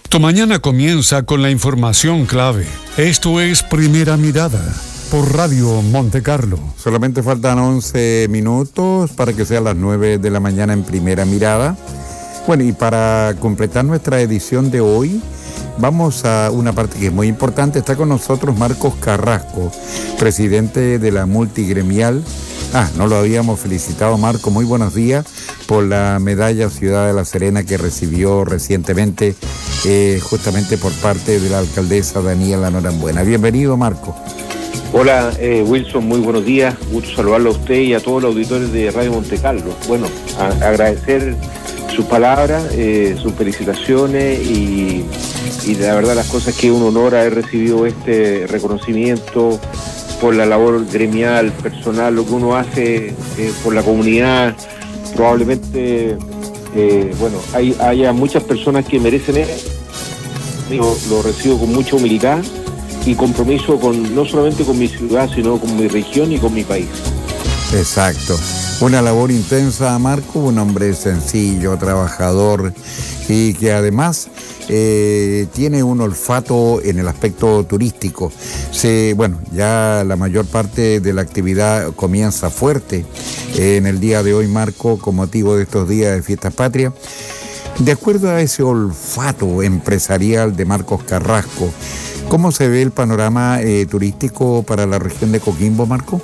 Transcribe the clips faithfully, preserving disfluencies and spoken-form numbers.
Tu mañana comienza con la información clave. Esto es Primera Mirada por Radio Monte Carlo. Solamente faltan once minutos para que sea las nueve de la mañana en Primera Mirada. Bueno, y para completar nuestra edición de hoy, vamos a una parte que es muy importante. Está con nosotros Marcos Carrasco, presidente de la multigremial. Ah, no lo habíamos felicitado, Marco. Muy buenos días por la medalla Ciudad de La Serena que recibió recientemente, eh, justamente por parte de la alcaldesa Daniela Norambuena. Bienvenido, Marco. Hola, eh, Wilson, muy buenos días. Gusto saludarlo a usted y a todos los auditores de Radio Monte Carlo. Bueno, a, agradecer sus palabras, eh, sus felicitaciones y, y la verdad las cosas que es un honor haber recibido este reconocimiento por la labor gremial, personal, lo que uno hace eh, por la comunidad. Probablemente, eh, bueno, hay haya muchas personas que merecen eso. Lo, lo recibo con mucha humildad y compromiso con no solamente con mi ciudad, sino con mi región y con mi país. Exacto. Una labor intensa, Marco, un hombre sencillo, trabajador y que además eh, tiene un olfato en el aspecto turístico. Se, bueno, ya la mayor parte de la actividad comienza fuerte eh, en el día de hoy, Marco, con motivo de estos días de Fiestas Patrias. De acuerdo a ese olfato empresarial de Marcos Carrasco, ¿cómo se ve el panorama eh, turístico para la región de Coquimbo, Marco?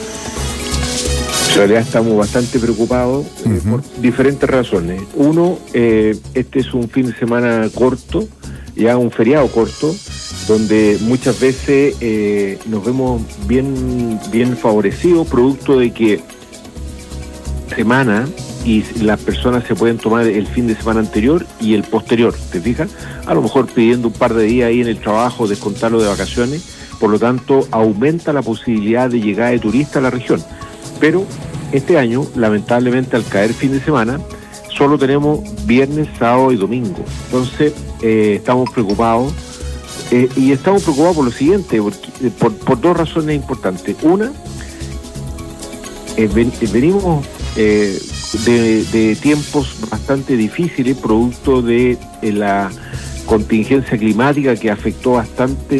En realidad estamos bastante preocupados eh, uh-huh. por diferentes razones. Uno, eh, este es un fin de semana corto, ya un feriado corto, donde muchas veces eh, nos vemos bien, bien favorecidos, producto de que semana y las personas se pueden tomar el fin de semana anterior y el posterior, ¿te fijas? A lo mejor pidiendo un par de días ahí en el trabajo, descontarlo de vacaciones, por lo tanto aumenta la posibilidad de llegada de turistas a la región. Pero este año, lamentablemente, al caer fin de semana, solo tenemos viernes, sábado y domingo. Entonces, eh, estamos preocupados. Eh, y estamos preocupados por lo siguiente, porque, por, por dos razones importantes. Una, eh, ven, venimos eh, de, de tiempos bastante difíciles, producto de, de la contingencia climática que afectó bastante,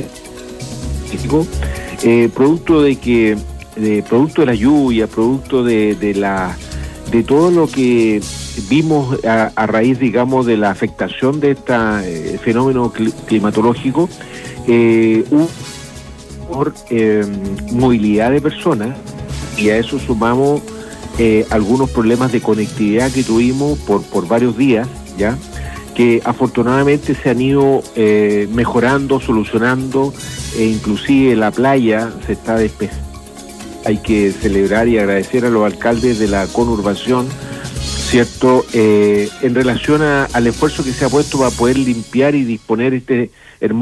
eh, producto de que de producto de la lluvia, producto de, de la de todo lo que vimos a, a raíz, digamos, de la afectación de este eh, fenómeno cl- climatológico, eh, hubo por eh, movilidad de personas, y a eso sumamos eh, algunos problemas de conectividad que tuvimos por, por varios días, ya que afortunadamente se han ido eh, mejorando, solucionando, e inclusive la playa se está despejando. Hay que celebrar y agradecer a los alcaldes de la conurbación, ¿cierto? Eh, en relación a, al esfuerzo que se ha puesto para poder limpiar y disponer este hermoso